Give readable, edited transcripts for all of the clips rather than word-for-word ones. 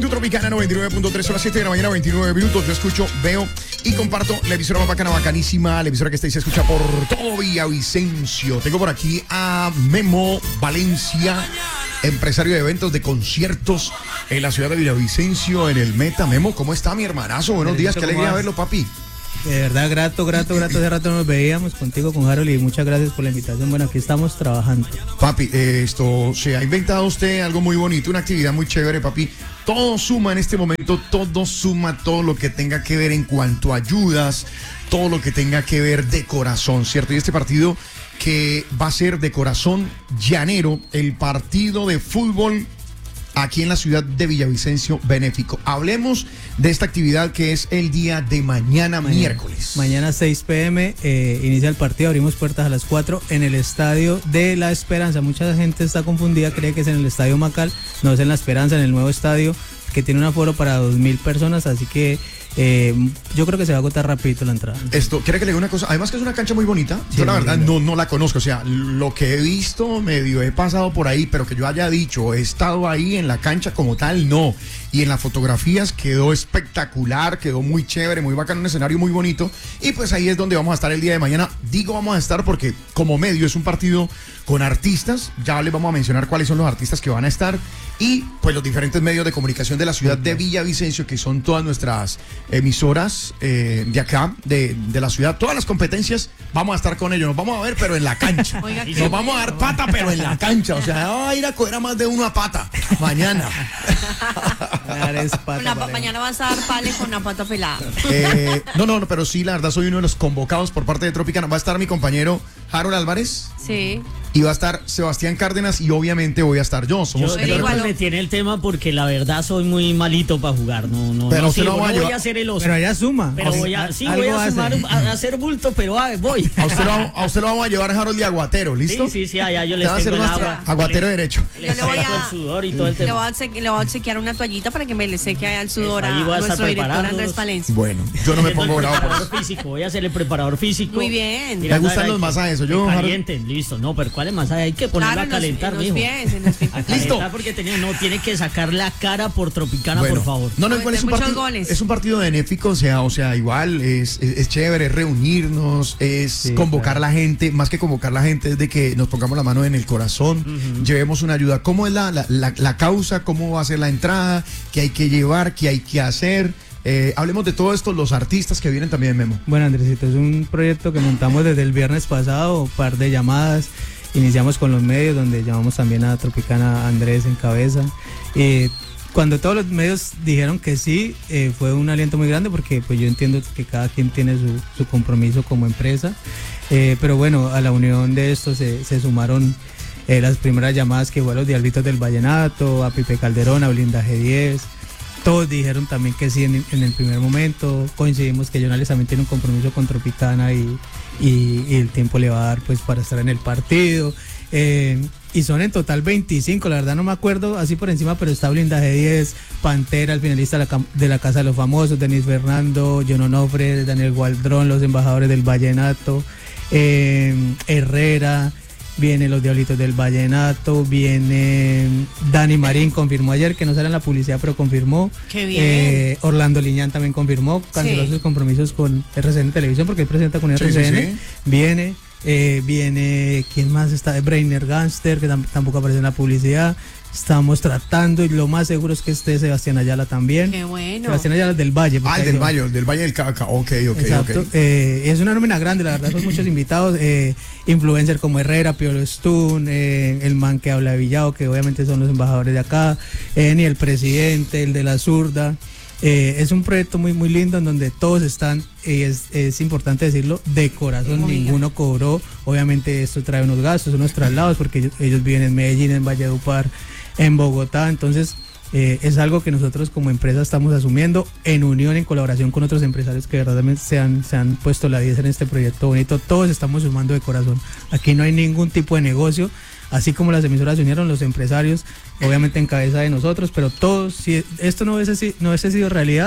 Tropicana 99.3, son las 7 de la mañana, 29 minutos. Yo escucho, veo y comparto la emisora más bacana, bacanísima, la emisora que está y se escucha por todo Villavicencio. Tengo por aquí a Memo Valencia, empresario de eventos, de conciertos en la ciudad de Villavicencio, en el Meta. Memo, ¿cómo está mi hermanazo? Buenos días, qué alegría verlo, papi. De verdad, grato, hace rato nos veíamos contigo, con Harold, y muchas gracias por la invitación. Bueno, aquí estamos trabajando. Papi, esto, se ha inventado usted algo muy bonito, una actividad muy chévere, papi. Todo suma en este momento, todo suma, todo lo que tenga que ver en cuanto a ayudas, todo lo que tenga que ver de corazón, ¿cierto? Y este partido que va a ser de corazón llanero, el partido de fútbol aquí en la ciudad de Villavicencio benéfico. Hablemos de esta actividad que es el día de mañana miércoles. Mañana 6 p.m. Inicia el partido, abrimos puertas a las 4 en el Estadio de La Esperanza. Mucha gente está confundida, cree que es en el Estadio Macal, no, es en La Esperanza, en el nuevo estadio, que tiene un aforo para 2,000 personas, así que yo creo que se va a agotar rapidito la entrada. Esto, ¿quiere que le diga una cosa? Además que es una cancha muy bonita. Sí, yo la verdad no la conozco, o sea, lo que he visto medio he pasado por ahí, pero que yo haya dicho, he estado ahí en la cancha como tal, no. Y en las fotografías quedó espectacular, quedó muy chévere, muy bacano, un escenario muy bonito. Y pues ahí es donde vamos a estar el día de mañana. Digo vamos a estar porque como medio es un partido con artistas, ya les vamos a mencionar cuáles son los artistas que van a estar. Y pues los diferentes medios de comunicación de la ciudad de Villavicencio, que son todas nuestras emisoras de acá, de la ciudad. Todas las competencias, vamos a estar con ellos. Nos vamos a ver, pero en la cancha. Oiga, nos vamos a dar pata, pero en la cancha. O sea, va a ir a coger a más de uno a pata mañana. Mañana vas a dar pale con una pata pelada. No, pero sí, la verdad soy uno de los convocados por parte de Tropicana. Va a estar mi compañero Harold Álvarez. Sí. Y va a estar Sebastián Cárdenas y obviamente voy a estar yo. Yo me tiene el tema porque la verdad soy muy malito para jugar. No voy a hacer el oso. Pero allá suma. Pero voy a sumar a hacer bulto, pero voy. A usted lo vamos a llevar, Harold, de aguatero, ¿listo? Sí, allá yo les tengo el agua. Aguatero derecho. Yo le voy a el sudor y todo el tema. Le voy a obsequiar una toallita para que me le seque allá el sudor a nuestro director Andrés Palencia. Bueno, yo no me pongo bravo por eso. Voy a ser el preparador físico. Muy bien. Me gustan los masajes, yo. Calienten, listo. No, pero ¿cuáles masajes? Hay que ponerla a calentar, mijo. Listo. Porque tiene que sacar la cara por Tropicana, por favor. No, igual es un partido benéfico, o sea, igual es chévere, es reunirnos, es convocar a la gente, más que convocar a la gente es de que nos pongamos la mano en el corazón, llevemos una ayuda. ¿Cómo es la causa? ¿Cómo va a ser la entrada? ¿Qué hay que llevar? ¿Qué hay que hacer? Hablemos de todo esto, los artistas que vienen también, Memo. Bueno, Andresito, es un proyecto que montamos desde el viernes pasado, un par de llamadas. Iniciamos con los medios, donde llamamos también a Tropicana, Andrés en cabeza. Cuando todos los medios dijeron que sí, fue un aliento muy grande, porque pues yo entiendo que cada quien tiene su compromiso como empresa. Pero bueno, a la unión de esto se sumaron las primeras llamadas, que fue a los Diablitos del Vallenato, a Pipe Calderón, a Blindaje 10. Todos dijeron también que sí en el primer momento. Coincidimos que Jonales también tiene un compromiso con Tropicana y el tiempo le va a dar pues para estar en el partido. Y son en total 25, la verdad no me acuerdo así por encima, pero está Blindaje 10, Pantera, el finalista de la Casa de los Famosos, Denis Fernando, John Onofre, Daniel Gualdrón, los embajadores del Vallenato, Herrera. Viene los Diablitos del Vallenato, viene Dani Marín, confirmó ayer que no sale en la publicidad, pero confirmó. Qué bien. Orlando Liñán también confirmó, canceló sus compromisos con RCN Televisión, porque él presenta con RCN. Sí. Viene, ¿quién más está? Brainer Gangster, que tampoco aparece en la publicidad. Estamos tratando, y lo más seguro es que esté Sebastián Ayala también. Qué bueno. Sebastián Ayala del Valle. Del Valle del Cauca. Ok. Exacto. Es una nómina grande, la verdad, son muchos invitados. Influencers como Herrera, Piolo Stun, el man que habla de Villao, que obviamente son los embajadores de acá, ni el presidente, el de la zurda. Es un proyecto muy, muy lindo en donde todos están, es importante decirlo, de corazón, ninguno cobró. Obviamente esto trae unos gastos, unos traslados, porque ellos viven en Medellín, en Valledupar, en Bogotá. Entonces es algo que nosotros como empresa estamos asumiendo en unión, en colaboración con otros empresarios que verdaderamente se han puesto la 10 en este proyecto bonito. Todos estamos sumando de corazón. Aquí no hay ningún tipo de negocio. Así como las emisoras se unieron, los empresarios, obviamente en cabeza de nosotros, pero todos, si esto no hubiese sido realidad,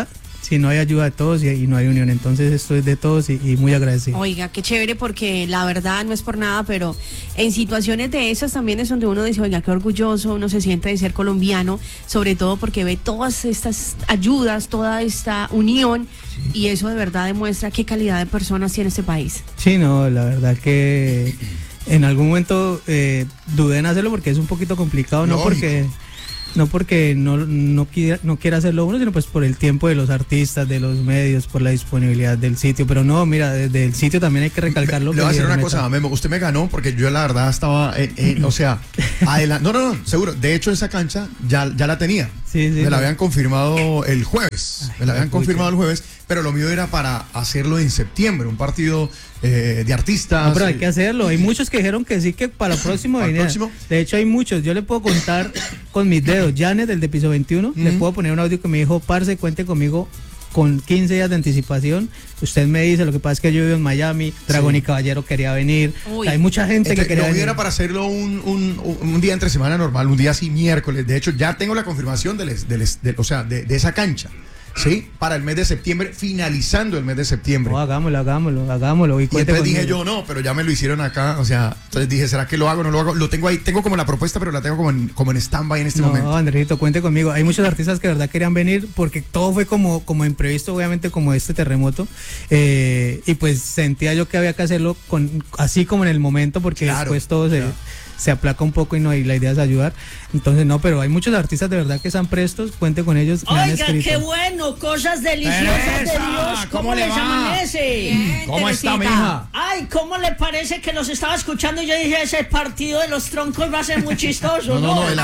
si no hay ayuda de todos y no hay unión. Entonces esto es de todos y muy agradecido. Oiga, qué chévere, porque la verdad no es por nada, pero en situaciones de esas también es donde uno dice, oiga, qué orgulloso uno se siente de ser colombiano, sobre todo porque ve todas estas ayudas, toda esta unión, y eso de verdad demuestra qué calidad de personas tiene este país. Sí, no, la verdad que en algún momento dudé en hacerlo porque es un poquito complicado, no porque no quiera hacerlo uno, sino pues por el tiempo de los artistas, de los medios, por la disponibilidad del sitio. Pero no, mira, desde el sitio también hay que recalcarlo. Le voy a decir una cosa, Memo, usted me ganó porque yo la verdad estaba, o sea, adelante. No, seguro. De hecho, esa cancha ya la tenía. Sí, me la habían confirmado el jueves. Pero lo mío era para hacerlo en septiembre, un partido de artistas. No, pero hay que hacerlo. Hay muchos que dijeron que sí, que para el próximo venía. De hecho, hay muchos. Yo le puedo contar con mis dedos. Janet, el de Piso 21, le puedo poner un audio que me dijo, parce, cuente conmigo con 15 días de anticipación. Usted me dice, lo que pasa es que yo vivo en Miami, Dragón y Caballero quería venir. Hay mucha gente que quería venir. Era para hacerlo un día entre semana normal, un día así miércoles. De hecho, ya tengo la confirmación de esa cancha. Sí, para el mes de septiembre, finalizando el mes de septiembre. No, hagámoslo. Y entonces dije yo, no, pero ya me lo hicieron acá, o sea, entonces dije, ¿será que lo hago o no lo hago? Lo tengo ahí, tengo como la propuesta, pero la tengo como en stand-by en este momento. No, Andresito, cuente conmigo. Hay muchos artistas que de verdad querían venir porque todo fue como imprevisto, obviamente, como este terremoto. Y pues sentía yo que había que hacerlo así como en el momento, porque después todo se aplaca un poco y la idea es ayudar. Entonces no, pero hay muchos artistas de verdad que están prestos, cuente con ellos. Oiga, qué bueno, cosas deliciosas de Dios. ¿Cómo les amanece? Bien, ¿cómo está, mija? Ay, ¿cómo le parece que los estaba escuchando y yo dije, ese partido de los troncos va a ser muy chistoso?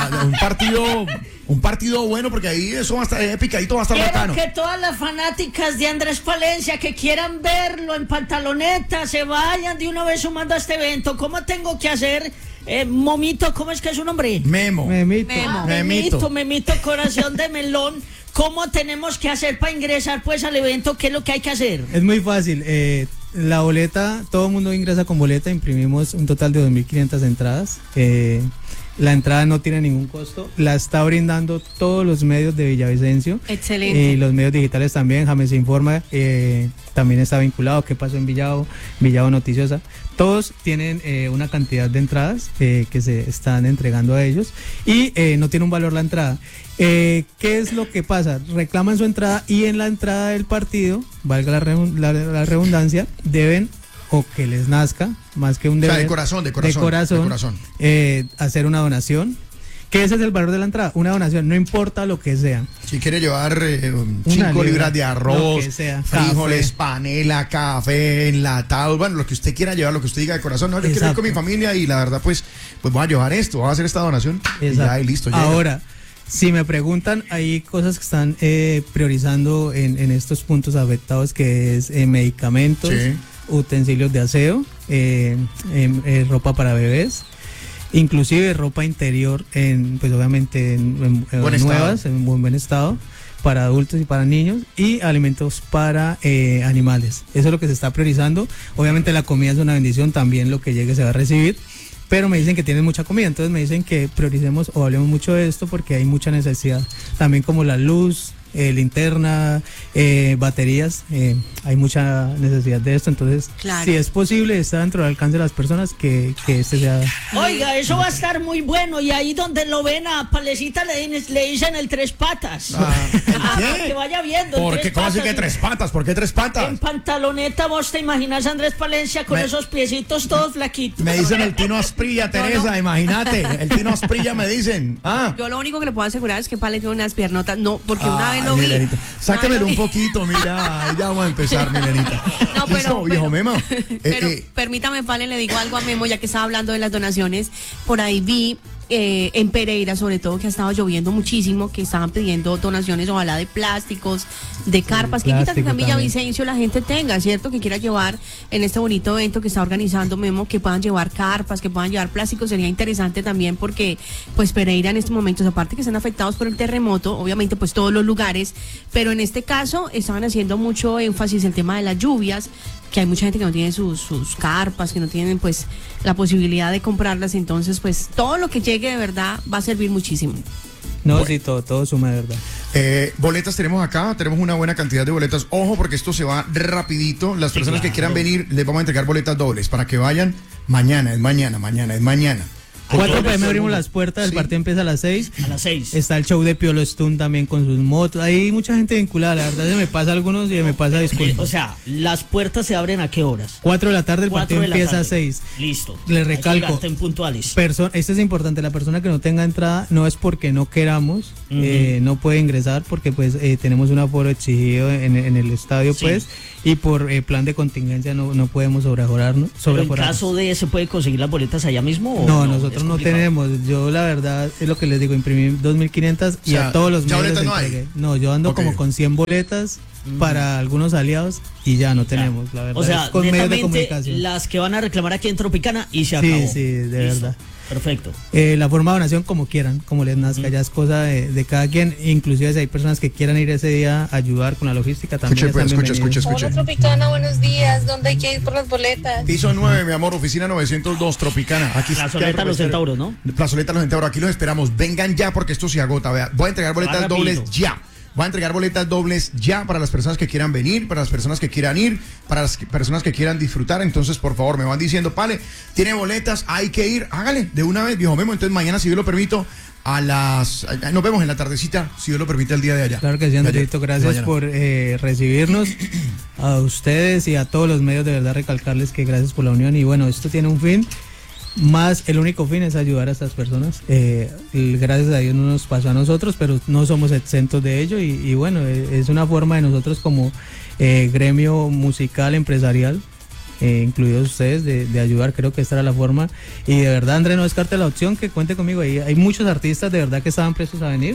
Un partido bueno, porque ahí eso va a estar picadito, va a estar bacano. Quiero que todas las fanáticas de Andrés Palencia que quieran verlo en pantaloneta se vayan de una vez sumando a este evento. ¿Cómo tengo que hacer? Momito, ¿cómo es que es su nombre? Memito, corazón de melón. ¿Cómo tenemos que hacer para ingresar pues al evento? ¿Qué es lo que hay que hacer? Es muy fácil. La boleta, todo el mundo ingresa con boleta. Imprimimos un total de 2.500 entradas. La entrada no tiene ningún costo. La está brindando todos los medios de Villavicencio. Excelente. Y los medios digitales también. James Informa también está vinculado. ¿Qué pasó en Villavo? Villavo Noticiosa. Todos tienen una cantidad de entradas que se están entregando a ellos. Y no tiene un valor la entrada. ¿Qué es lo que pasa? Reclaman su entrada y en la entrada del partido, valga la redundancia, deben, o que les nazca, más que un deber, de corazón, hacer una donación. ¿Qué ese es el valor de la entrada? Una donación, no importa lo que sea. Si quiere llevar 5 libras de arroz, frijoles, café, panela, café, enlatado, bueno, lo que usted quiera llevar, lo que usted diga de corazón. No, yo quiero ir con mi familia y la verdad, pues voy a llevar esto, voy a hacer esta donación. Y ya, y listo. Llega. Ahora, si me preguntan, hay cosas que están priorizando en estos puntos afectados, que es medicamentos, utensilios de aseo, ropa para bebés, inclusive ropa interior pues obviamente en nuevas, en buen estado, para adultos y para niños, y alimentos para animales. Eso es lo que se está priorizando. Obviamente la comida es una bendición, también lo que llegue se va a recibir, pero me dicen que tienen mucha comida, entonces me dicen que prioricemos o hablemos mucho de esto porque hay mucha necesidad, también como la luz, linterna, baterías, hay mucha necesidad de esto, entonces si es posible, está dentro del alcance de las personas que este sea. Oiga, eso va a estar muy bueno, y ahí donde lo ven a Palecita le dicen el tres patas. Que vaya viendo. ¿Cómo así que tres patas? ¿Por qué tres patas? En pantaloneta, vos te imaginas a Andrés Palencia con esos piecitos todos flaquitos. Me dicen el Tino Asprilla, Teresa, imagínate, el Tino Asprilla me dicen. Yo lo único que le puedo asegurar es que Pale tiene unas piernotas, porque una vez lo vi. Milenita, sáquemelo un poquito, mira, ya vamos a empezar, Milenita. No, pero viejo Memo. Pero permítame, Pale, le digo algo a Memo, ya que estaba hablando de las donaciones. Por ahí vi en Pereira, sobre todo, que ha estado lloviendo muchísimo, que estaban pidiendo donaciones, ojalá de plásticos, de carpas, que quita que en Villavicencio la gente tenga, ¿cierto? Que quiera llevar en este bonito evento que está organizando Memo, que puedan llevar carpas, que puedan llevar plásticos. Sería interesante también porque, pues, Pereira en estos momentos, aparte que están afectados por el terremoto, obviamente, pues, todos los lugares, pero en este caso estaban haciendo mucho énfasis en el tema de las lluvias, que hay mucha gente que no tiene sus carpas, que no tienen pues la posibilidad de comprarlas, entonces pues todo lo que llegue de verdad va a servir muchísimo. No, bueno. Sí, todo suma de verdad. Boletas tenemos acá, tenemos una buena cantidad de boletas. Ojo, porque esto se va rapidito. Las personas que quieran venir, les vamos a entregar boletas dobles para que vayan mañana. 4 p.m. abrimos las puertas, el partido empieza a las 6. A las 6. Está el show de Piolo Stun también con sus motos. Hay mucha gente vinculada, la verdad se me pasa algunos y me pasa disculpas. O sea, ¿las puertas se abren a qué horas? 4 de la tarde, el partido empieza a 6. Listo. Le recalco. Estén puntuales. Esto es importante, la persona que no tenga entrada no es porque no queramos, no puede ingresar porque pues tenemos un aforo exigido en el estadio, sí. Pues, y por plan de contingencia no podemos sobreaforarnos. ¿Pero en caso de se puede conseguir las boletas allá mismo? No, nosotros no tenemos. Yo la verdad es lo que les digo, imprimí 2.500 y a todos los medios les entregué. No, yo ando como con 100 boletas para algunos aliados y ya no tenemos, la verdad. O sea, con medios de comunicación. Las que van a reclamar aquí en Tropicana y se acabó. Sí, de verdad. Perfecto. La forma de donación como quieran, como les nazca, ya es cosa de cada quien. Inclusive si hay personas que quieran ir ese día a ayudar con la logística también. Escuche. Hola Tropicana, buenos días. ¿Dónde hay que ir por las boletas? Piso 9, mi amor, oficina 902, Tropicana. Aquí Plazoleta Los Centauros, ¿no? Plazoleta Los Centauros, aquí los esperamos. Vengan ya porque esto se agota. Vea, voy a entregar boletas dobles ya. Voy a entregar boletas dobles ya para las personas que quieran venir, para las personas que quieran ir, para las personas que quieran disfrutar. Entonces, por favor, me van diciendo, Pale, tiene boletas, hay que ir, hágale de una vez, viejo Memo. Entonces, mañana, si Dios lo permito, nos vemos en la tardecita, si Dios lo permite, el día de allá. Claro que sí, Andrito, gracias por recibirnos, a ustedes y a todos los medios, de verdad recalcarles que gracias por la unión. Y bueno, esto tiene un fin. Más el único fin es ayudar a estas personas. Gracias a Dios no nos pasó a nosotros, pero no somos exentos de ello y bueno, es una forma de nosotros como gremio musical, empresarial, incluidos ustedes, de ayudar. Creo que esta era la forma y de verdad, André, no descarte la opción, que cuente conmigo. Hay muchos artistas de verdad que estaban prestos a venir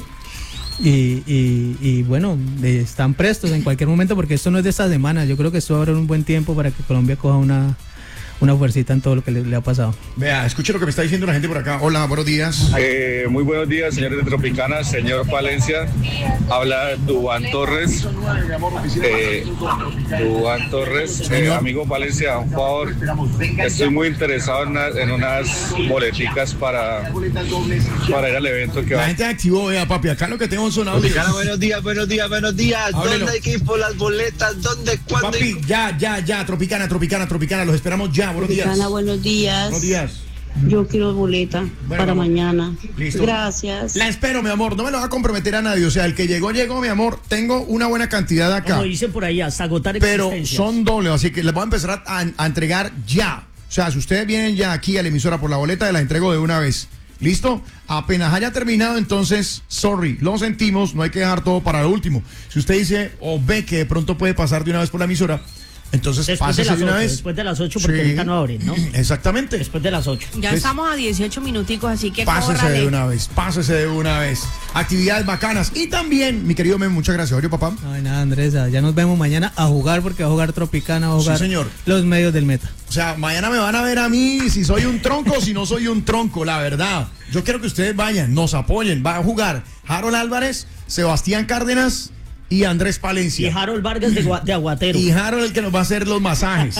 y bueno, están prestos en cualquier momento porque esto no es de esta semana. Yo creo que esto va a haber un buen tiempo para que Colombia coja una fuercita en todo lo que le ha pasado. Vea, escuche lo que me está diciendo la gente por acá. Hola, buenos días. Muy buenos días, señores de Tropicana, señor Palencia. Habla Duván Torres. Duván Torres, amigo Palencia, un favor. Estoy muy interesado en unas boleticas para ir al evento que va. La gente activó, vea, papi, acá lo que tengo son audios. Buenos días. Háblelo. ¿Dónde hay que ir por las boletas? ¿Dónde? ¿Cuándo? Papi, ya, Tropicana, los esperamos ya. Buenos días. Buenos días. Buenos días. Yo quiero boleta para mañana. Listo. Gracias. La espero, mi amor. No me lo va a comprometer a nadie. O sea, el que llegó, mi amor. Tengo una buena cantidad acá. Como dicen por ahí, hasta agotar pero son dobles, así que les voy a empezar a entregar ya. O sea, si ustedes vienen ya aquí a la emisora por la boleta, la entrego de una vez. ¿Listo? Apenas haya terminado, entonces, sorry, lo sentimos, no hay que dejar todo para lo último. Si usted dice o ve que de pronto puede pasar de una vez por la emisora, entonces pásese de una vez. Después de las 8, porque ahorita no abren, ¿no? Exactamente. Después de las 8. Ya estamos a 18 minuticos, así que pásese de una vez. Actividades bacanas. Y también, mi querido Memo, muchas gracias. Oye, papá. No hay nada, Andrés, ya nos vemos mañana a jugar, porque va a jugar Tropicana, va a jugar los medios del Meta. O sea, mañana me van a ver a mí si soy un tronco o si no soy un tronco, la verdad. Yo quiero que ustedes vayan, nos apoyen. Va a jugar Harold Álvarez, Sebastián Cárdenas y Andrés Palencia. Y Harold Vargas de Aguatero. Y Harold el que nos va a hacer los masajes.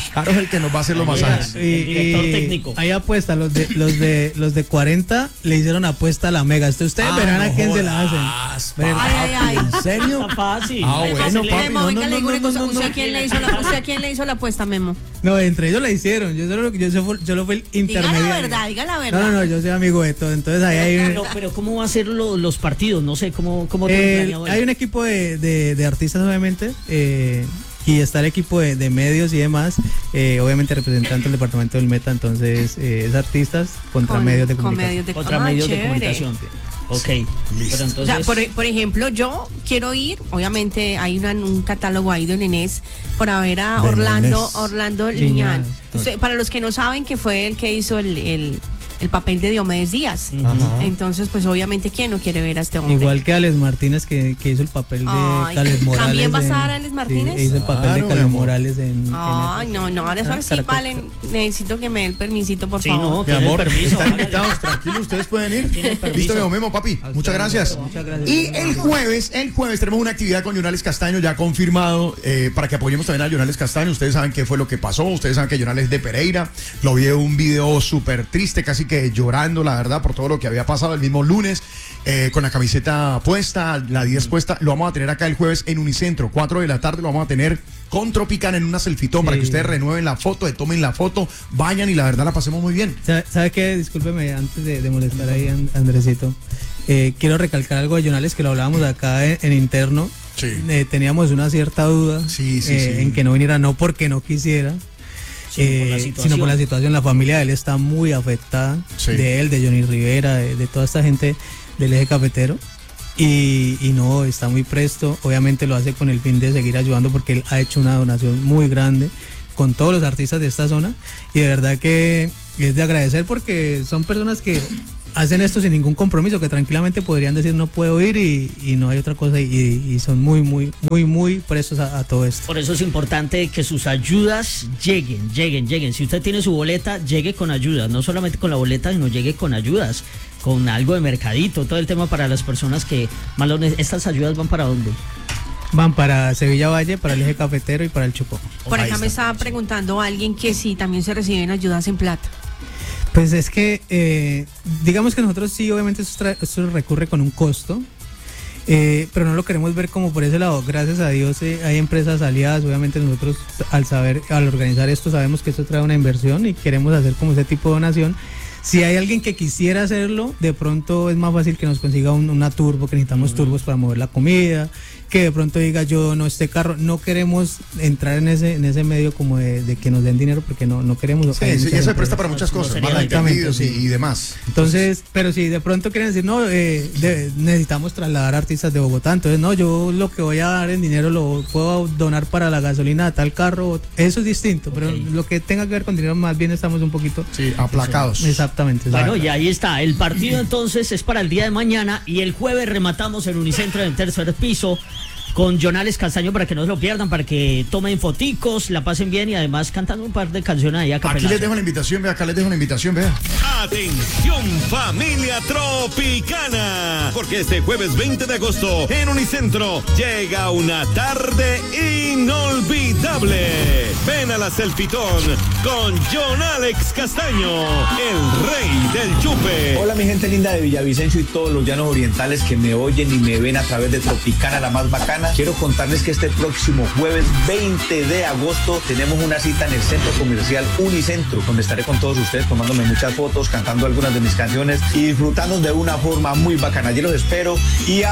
El director técnico. Hay apuesta, los de 40 le hicieron apuesta a la Mega. Ustedes verán a quién se la hacen. Ay. ¿En serio? Está fácil. Bueno, papi. Memo, venga, le digo una cosa. ¿Usted a quién le hizo la apuesta, Memo? No, entre ellos la hicieron. Yo lo fui el intermediario. Diga la verdad. No, yo soy amigo de todo. Entonces ahí hay. Pero ¿cómo va a ser los partidos? No sé, ¿cómo hay un equipo de artistas, obviamente, y está el equipo de medios y demás, obviamente representante del departamento del Meta. Entonces es artistas contra medios de comunicación. Contra medios de comunicación. Ok, pero entonces... O sea, por ejemplo, yo quiero ir, obviamente hay un catálogo ahí de Nenés para ver a Orlando Liñán. Para los que no saben, que fue el que hizo el papel de Diomedes Díaz. Entonces, pues obviamente, ¿quién no quiere ver a este hombre? Igual que Alex Martínez, que hizo el papel de Cales Morales. ¿También va a estar Alex Martínez? Sí, hizo el papel de Cales Morales ahora sí, vale, necesito que me dé el permisito, por favor. No, mi amor, permiso, están invitados, tranquilos, ustedes pueden ir. Listo, viejo Memo, papi, muchas gracias. Y el jueves tenemos una actividad con Jonales Castaño ya confirmado, para que apoyemos también a Jonales Castaño. Ustedes saben qué fue lo que pasó, ustedes saben que Jonales es de Pereira, lo vi en un video súper triste, casi que llorando, la verdad, por todo lo que había pasado el mismo lunes, con la camiseta puesta, la 10 puesta. Lo vamos a tener acá el jueves en Unicentro, 4 de la tarde. Lo vamos a tener con Tropicana en una selfitón para que ustedes renueven la foto, tomen la foto, vayan y la verdad la pasemos muy bien. ¿Sabe qué? Discúlpeme antes de molestar ahí, Andresito. Quiero recalcar algo de Jonales que lo hablábamos acá en interno. Sí. Teníamos una cierta duda en que no viniera, no porque no quisiera, sino por la situación. La familia de él está muy afectada, de él, de Johnny Rivera, de toda esta gente del eje cafetero. Y no, está muy presto. Obviamente lo hace con el fin de seguir ayudando porque él ha hecho una donación muy grande con todos los artistas de esta zona. Y de verdad que es de agradecer porque son personas que hacen esto sin ningún compromiso, que tranquilamente podrían decir no puedo ir y no hay otra cosa y son muy prestos a todo esto. Por eso es importante que sus ayudas lleguen. Si usted tiene su boleta, llegue con ayudas, no solamente con la boleta, sino llegue con ayudas, con algo de mercadito, todo el tema para las personas que más lo necesitan. ¿Estas ayudas van para dónde? Van para Sevilla Valle, para el eje cafetero y para el Chocó. Por acá me estaba preguntando alguien que si también se reciben ayudas en plata. Pues es que, digamos que nosotros sí, obviamente esto recurre con un costo, pero no lo queremos ver como por ese lado. Gracias a Dios hay empresas aliadas. Obviamente nosotros al organizar esto sabemos que esto trae una inversión y queremos hacer como ese tipo de donación. Si hay alguien que quisiera hacerlo, de pronto es más fácil que nos consiga una turbo, que necesitamos turbos para mover la comida, que de pronto diga yo no, este carro, no queremos entrar en ese medio como de que nos den dinero porque no queremos. Sí, eso se presta para muchas cosas, malentendidos y demás. Entonces, pero si de pronto quieren decir no, necesitamos trasladar artistas de Bogotá, entonces no, yo lo que voy a dar en dinero lo puedo donar para la gasolina de tal carro, eso es distinto, pero lo que tenga que ver con dinero más bien estamos un poquito aplacados. Exactamente. Bueno, y ahí está, el partido entonces es para el día de mañana y el jueves rematamos en Unicentro en el tercer piso con Jonales Castaño para que no se lo pierdan, para que tomen foticos, la pasen bien y además cantando un par de canciones ahí a capelazo. Aquí les dejo la invitación, acá les dejo la invitación, vea. Atención familia tropicana, porque este jueves 20 de agosto en Unicentro llega una tarde inolvidable. Ven a la Selfitón con Jonales Castaño, el rey del chupe. Hola mi gente linda de Villavicencio y todos los llanos orientales que me oyen y me ven a través de Tropicana, la más bacana. Quiero contarles que este próximo jueves 20 de agosto tenemos una cita en el Centro Comercial Unicentro, donde estaré con todos ustedes tomándome muchas fotos, cantando algunas de mis canciones y disfrutando de una forma muy bacana. Yo los espero y